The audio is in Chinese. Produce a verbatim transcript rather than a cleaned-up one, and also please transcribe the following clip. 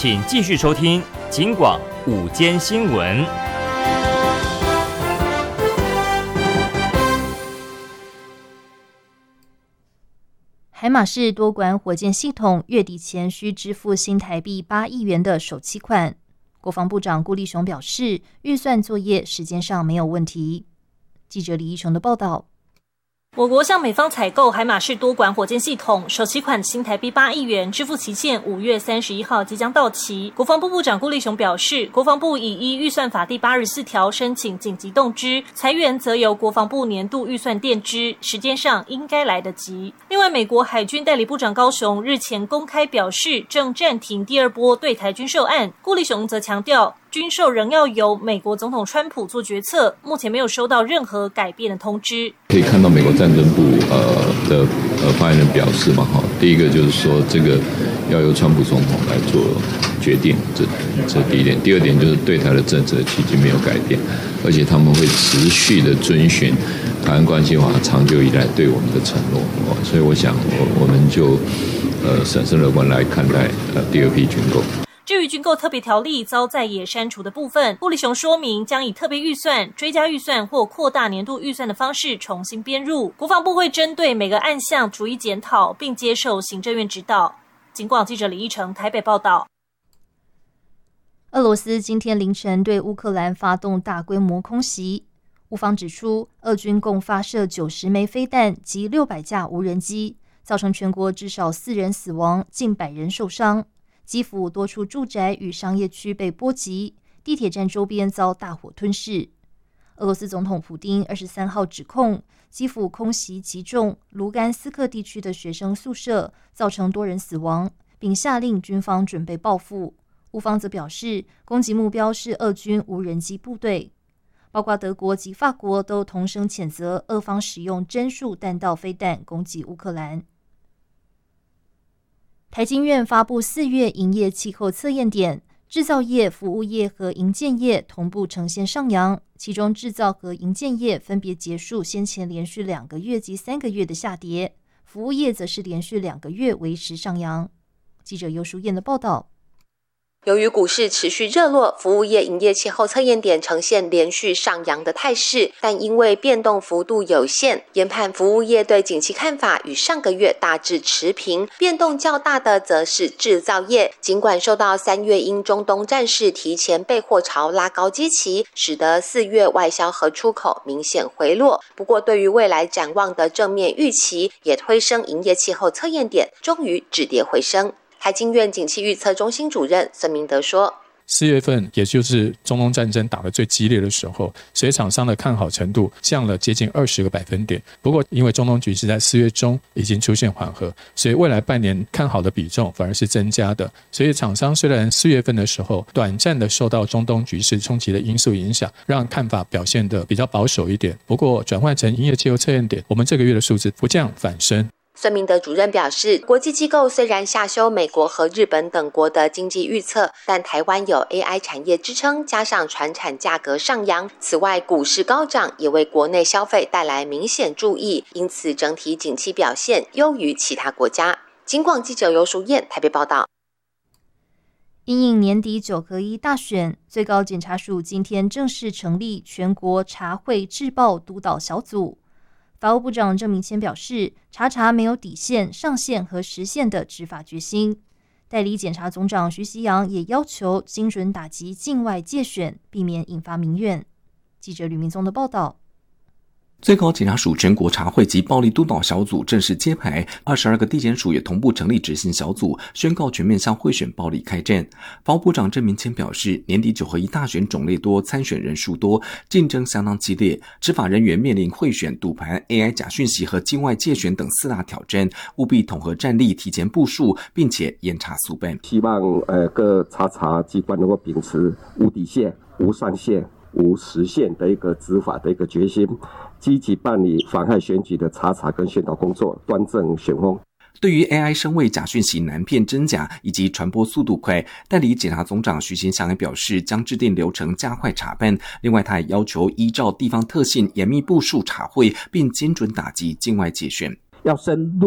请继续收听警广午间新闻。 海马式多管火箭系统月底前需支付新台币八亿元的首期款。国防部长顾立雄表示，预算作业时间上没有问题。记者李义成的报道。 我国向美方采购海马式多管火箭系统，首期款新台币八亿元，支付期限五月三十一号即将到期。国防部部长顾立雄表示，国防部已依预算法第八十四条申请紧急动支，裁员则由国防部年度预算垫支，时间上应该来得及。另外，美国海军代理部长高雄日前公开表示，正暂停第二波对台军售案。顾立雄则强调，军售仍要由美国总统川普做决策，目前没有收到任何改变的通知。 可以看到美国战争部呃的呃发言人表示嘛，哈，第一个就是说这个要由川普总统来做决定，这这第一点。第二点就是对台的政策迄今没有改变，而且他们会持续的遵循台湾关系法长久以来对我们的承诺，所以我想我我们就呃审慎乐观来看待呃第二批军购。 至于军购特别条例遭在野删除的部分，顾立雄说明将以特别预算、追加预算或扩大年度预算的方式重新编入。国防部会针对每个案项逐一检讨，并接受行政院指导。警广记者李义成台北报道。 俄罗斯今天凌晨对乌克兰发动大规模空袭，乌方指出，俄军共发射九十枚飞弹及六百架无人机，造成全国至少四人死亡，近百人受伤。基辅多处住宅与商业区被波及，地铁站周边遭大火吞噬。俄罗斯总统普丁二十三号指控基辅空袭击中卢甘斯克地区的学生宿舍，造成多人死亡，并下令军方准备报复。乌方则表示，攻击目标是俄军无人机部队。包括德国及法国都同声谴责俄方使用针数弹道飞弹攻击乌克兰。台经院发布四月营业气候测验点，制造业、服务业和营建业同步呈现上扬，其中制造和营建业分别结束先前连续两个月及三个月的下跌，服务业则是连续两个月维持上扬。记者尤淑燕的报道。 由于股市持续热络，服务业营业气候测验点呈现连续上扬的态势，但因为变动幅度有限，研判服务业对景气看法与上个月大致持平，变动较大的则是制造业。尽管受到三月因中东战事提前备货潮拉高基期，使得四月外销和出口明显回落，不过对于未来展望的正面预期，也推升营业气候测验点终于止跌回升。台经院景气预测中心主任孙明德说， 四月份也就是中东战争打得最激烈的时候，所以厂商的看好程度降了接近二十个百分点。不过因为中东局势在四月中已经出现缓和，所以未来半年看好的比重反而是增加的。所以厂商虽然四月份的时候短暂的受到中东局势冲击的因素影响，让看法表现得比较保守一点，不过转换成营业气候测验点，我们这个月的数字不降反升。 孙明德主任表示，国际机构虽然下修美国和日本等国的经济预测，但台湾有 A I 产业支撑，加上传产价格上扬，此外股市高涨也为国内消费带来明显注意，因此整体景气表现优于其他国家。警广记者尤淑燕台北报道。 因应年底九合一大选，最高检察署今天正式成立全国查贿治暴督导小组。法务部长郑明谦表示，查查没有底线、上限和时限的执法决心。代理检察总长徐锡阳也要求精准打击境外介选，避免引发民怨。记者吕明宗的报道。 最高检察署全国查贿及暴力督导小组正式揭牌，二十二个地检署也同步成立执行小组，宣告全面向贿选暴力开战。法务部长郑明谦表示，年底九合一大选种类多，参选人数多，竞争相当激烈，执法人员面临贿选、赌盘、A I 假讯息和境外介选等四大挑战，务必统合战力，提前部署，并且严查速办。 希望呃各查查机关能够秉持无底线、无上限、无时限的一个执法的一个决心，积极办理妨害选举的查查跟宣导工作，端正选风。 对于 A I 声位假讯息难辨真假以及传播速度快，代理检察总长徐新祥也表示，将制定流程加快查办。另外，他也要求依照地方特性严密部署查贿，并精准打击境外介选。 要深入